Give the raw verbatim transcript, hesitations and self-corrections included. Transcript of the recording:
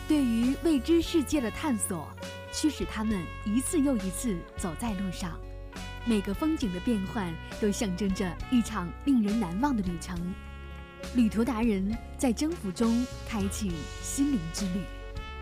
对于未知世界的探索，驱使他们一次又一次走在路上。每个风景的变换都象征着一场令人难忘的旅程。旅途达人在征服中开启心灵之旅。